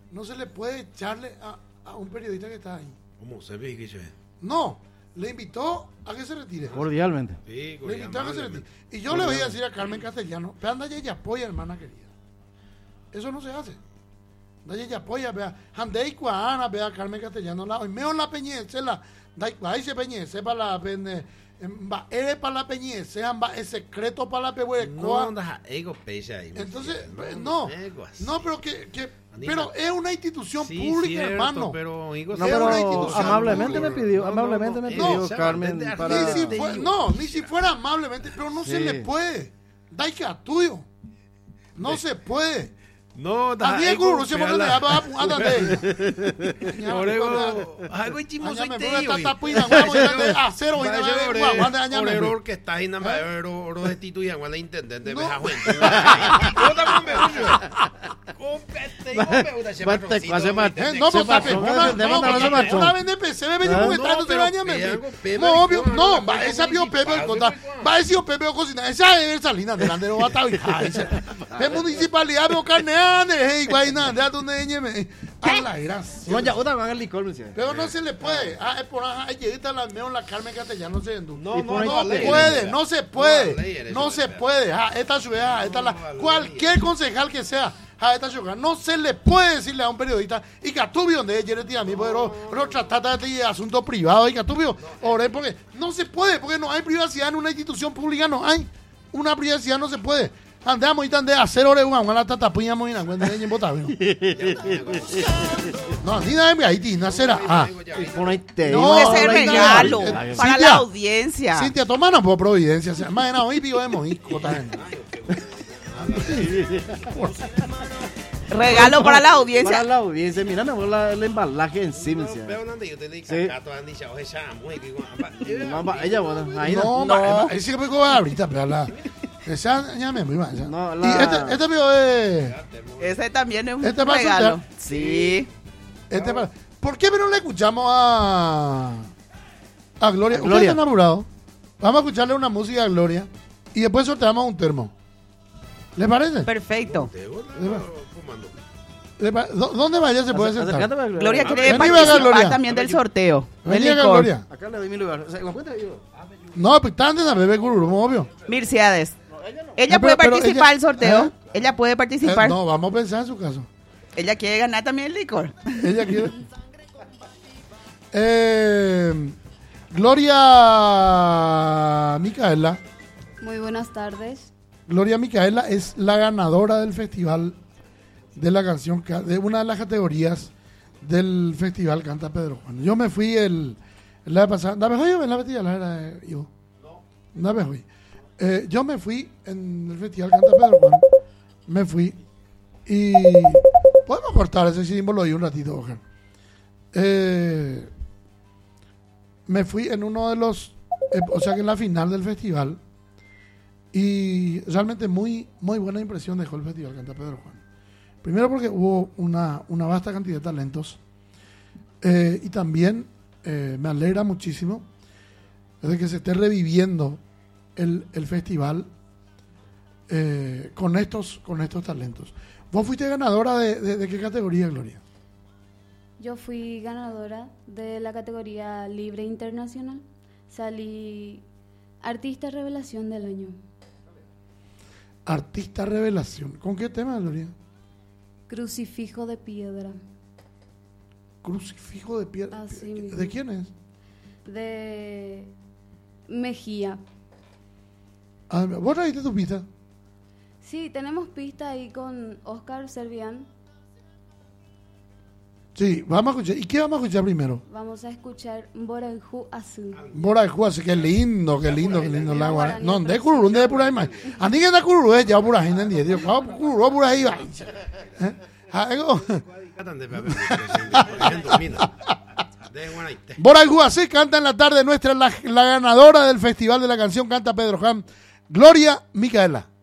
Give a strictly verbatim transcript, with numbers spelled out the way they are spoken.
no se le puede echarle a, a un periodista que está ahí. ¿Cómo se ve que eso es? No, le invitó a que se retire. Cordialmente. Sí, Le invitó a que se retire. Y yo le voy a decir a Carmen Castellano, vea, anda y apoya, hermana querida. Eso no se hace. Anda y apoya, vea. Andei cuana, vea, Carmen Castellano, la, hoy meo la peñece, la, da igual se peñece para la pende. Va, eres para la peñece, va, es secreto para la pehuecoa. No, ego pesa ahí. Entonces, no, no, pero que, que pero es una institución sí, pública, cierto, hermano. Pero, Igo, no, pero amablemente pública. me pidió, no, amablemente no, me no, pidió no, Carmen no, para... Ni si fue, no, ni si fuera amablemente, pero no sí. se le puede. Dai que a tuyo. No sí. se puede. No, da. A Diego no se puede dar para anda de. Orego, algo chimoso y te digo. A cero y nada. Orero que está ahí nada, oro oro destituyan a la intendente de Bejajuente. Yo también me uso. Compete, compete. No, no, no, una vez de P C me venimos con trato de bañame. No, obvio, no, va esa vio Pepe contar. Va a decir Pepe cocinar. Esa es Salina delante de Batavica. Es municipalidad de Carnea. Hey, guayna, de tu niña me. Ala, gracias. No, ya otra van al licor, pero no se le puede. Ah, es por ahí llegita la meo la Carmen Castellano se endú. No, no, no puede, no se puede. No se puede. Ah, esta ciudad, esta la cualquier concejal que sea. A esta ciudad no se le puede decirle a un periodista y Catubio donde ella a mí pero lo trata de asunto privado y Catubio ore porque no se puede porque no hay privacidad en una institución pública, no hay una privacidad, no se puede. Andamos y tan de hacer ore una mala tata puña muy na cuenta de botar no ni nada en Haití no será ah no es el regalo para la audiencia. Cintia tomana por providencia más nada hoy vivo hemos regalo para la audiencia. Para la audiencia, mira, me voy el embalaje encima. Ella bueno, ahí no, no, ese que pegó ahorita, pero la esa ya me muy mal. No, la... Y este este video es ese también es un este regalo. Sí. Este para... ¿Por qué no le escuchamos a a Gloria? A Gloria. Ustedes están apurados. Vamos a escucharle una música a Gloria y después sorteamos un termo. ¿Le parece? Perfecto. ¿Le pa- ¿Dónde vaya se puede sentar? Gloria. Gloria quiere Vení, participar Gloria. también del sorteo. Vení acá, Gloria. Acá le doy mi lugar. O sea, ¿me cuenta yo? No, pues están de la bebé cururu, obvio. Mirciades. Ella No, puede pero- pero participar ella- del sorteo. ¿eh? Ella puede Eh, participar. no, vamos a pensar en su caso. Ella quiere ganar también el licor. Ella quiere. Eh, Gloria Micaela. Muy buenas tardes. Gloria Micaela es la ganadora del festival de la canción, ca- de una de las categorías del festival Canta Pedro Juan. Yo me fui el, la vez pasada. ¿La mejor yo en la vestida? La era yo. No. La mejor. Eh, yo me fui en el festival Canta Pedro Juan. Me fui y podemos cortar ese símbolo y un ratito, Ojar. Eh, me fui en uno de los, eh, o sea que en la final del festival. Y realmente muy muy buena impresión dejó el Festival Canta Pedro Juan. Primero porque hubo una, una vasta cantidad de talentos. Eh, y también eh, me alegra muchísimo de que se esté reviviendo el, el festival eh, con, estos, con estos talentos. ¿Vos fuiste ganadora de, de, de qué categoría, Gloria? Yo fui ganadora de la categoría Libre Internacional. Salí Artista Revelación del Año. Artista Revelación. ¿Con qué tema, Gloria? Crucifijo de piedra. Crucifijo de piedra. Así mismo. ¿De quién es? De Mejía. Ah, ¿vos trajiste tu pista? Sí, tenemos pista ahí con Oscar Servián. Sí, vamos a escuchar. ¿Y qué vamos a escuchar primero? Vamos a escuchar Boraju Azul. Bora de Juárez, qué lindo, qué lindo, qué lindo el agua. No, de cururu, de pura imagen. Andi que da cururu, eh, ya pura gente en diez, tío. Vamos cururu, pura ahí va. Algo. Bora de Juárez canta en la tarde nuestra la, la ganadora del Festival de la Canción Canta Pedro Juan, Gloria Micaela.